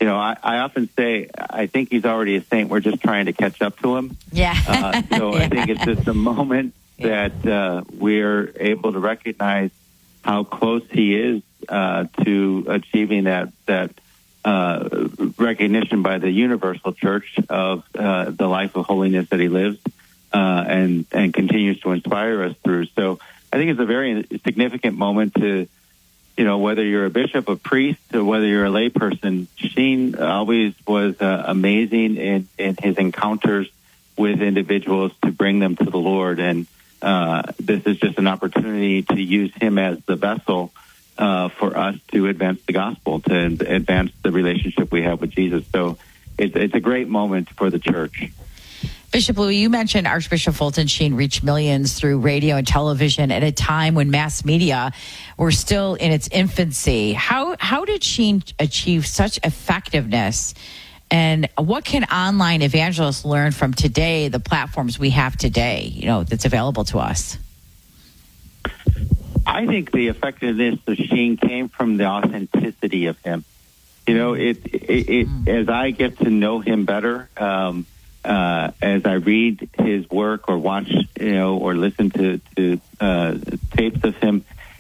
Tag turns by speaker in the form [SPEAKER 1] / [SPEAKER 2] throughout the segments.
[SPEAKER 1] I often say I think he's already a saint. We're just trying to catch up to him.
[SPEAKER 2] Yeah.
[SPEAKER 1] So I think it's just a moment that we're able to recognize how close he is to achieving that recognition by the universal church of the life of holiness that he lives and continues to inspire us through. So I think it's a very significant moment to, whether you're a bishop, a priest, or whether you're a layperson. Sheen always was amazing in his encounters with individuals to bring them to the Lord. And this is just an opportunity to use him as the vessel for us to advance the gospel, to advance the relationship we have with Jesus. So it's a great moment for the church.
[SPEAKER 2] Bishop Louis, you mentioned Archbishop Fulton Sheen reached millions through radio and television at a time when mass media were still in its infancy. How did Sheen achieve such effectiveness? And what can online evangelists learn from today, the platforms we have today, that's available to us?
[SPEAKER 1] I think the effectiveness of Sheen came from the authenticity of him. As I get to know him better, as I read his work or watch, or listen to tapes of him,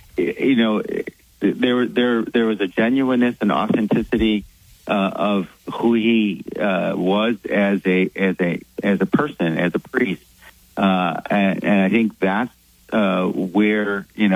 [SPEAKER 1] there was a genuineness and authenticity of who he was as a person, as a priest, and I think that's where he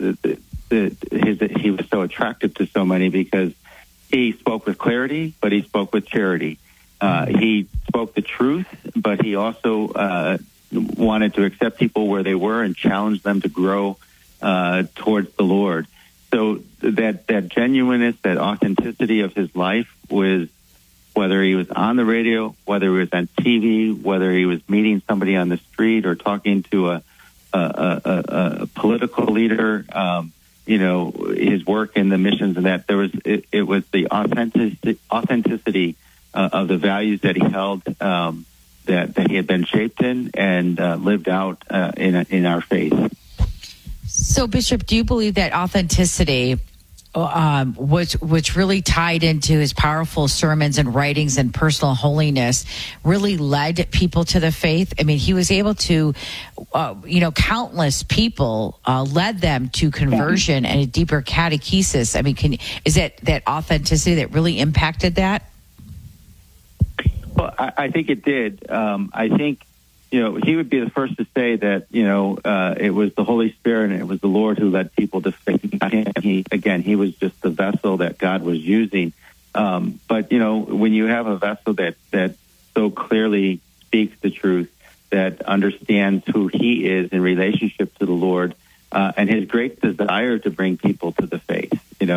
[SPEAKER 1] was so attractive to so many, because he spoke with clarity, but he spoke with charity. He spoke the truth, but he also wanted to accept people where they were and challenge them to grow towards the Lord. So that genuineness, that authenticity of his life was, whether he was on the radio, whether he was on TV, whether he was meeting somebody on the street or talking to a political leader, his work in the missions and that, it was the authenticity of the values that he held, that he had been shaped in and lived out in our faith.
[SPEAKER 2] So, Bishop, do you believe that authenticity, which really tied into his powerful sermons and writings and personal holiness, really led people to the faith? I mean, he was able to, countless people led them to conversion and a deeper catechesis. I mean, is that authenticity that really impacted that?
[SPEAKER 1] Well, I think it did. I think, he would be the first to say that, it was the Holy Spirit and it was the Lord who led people to faith. He was just the vessel that God was using. But, when you have a vessel that so clearly speaks the truth, that understands who he is in relationship to the Lord, and his great desire to bring people to the faith,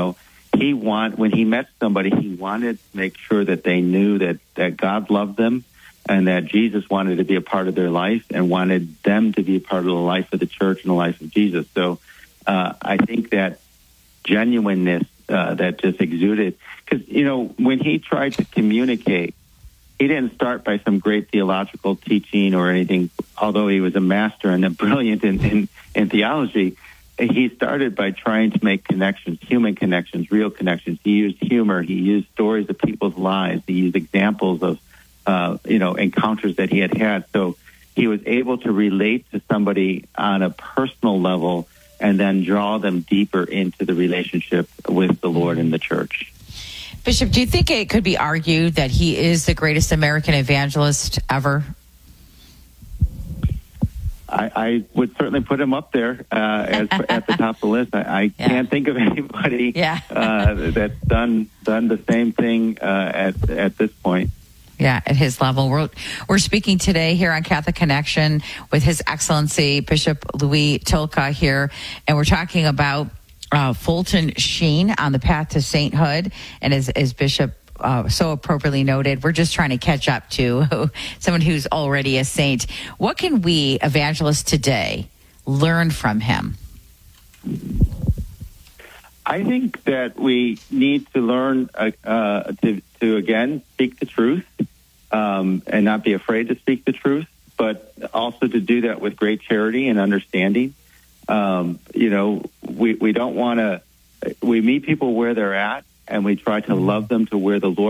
[SPEAKER 1] when he met somebody, he wanted to make sure that they knew that God loved them and that Jesus wanted to be a part of their life and wanted them to be a part of the life of the church and the life of Jesus. So I think that genuineness that just exuded, because, when he tried to communicate, he didn't start by some great theological teaching or anything, although he was a master and brilliant in theology. He started by trying to make connections, human connections, real connections. He used humor. He used stories of people's lives. He used examples of, encounters that he had. So he was able to relate to somebody on a personal level and then draw them deeper into the relationship with the Lord and the church.
[SPEAKER 2] Bishop, do you think it could be argued that he is the greatest American evangelist ever?
[SPEAKER 1] I would certainly put him up there as at the top of the list. I can't think of anybody that's done the same thing at this point.
[SPEAKER 2] Yeah, at his level. We're speaking today here on Catholic Connection with His Excellency Bishop Louis Tylka here, and we're talking about Fulton Sheen on the path to sainthood. And as Bishop so appropriately noted, we're just trying to catch up to someone who's already a saint. What can we evangelists today learn from him?
[SPEAKER 1] I think that we need to learn to again speak the truth, and not be afraid to speak the truth, but also to do that with great charity and understanding. We don't want to. We meet people where they're at, and we try to love them to where the Lord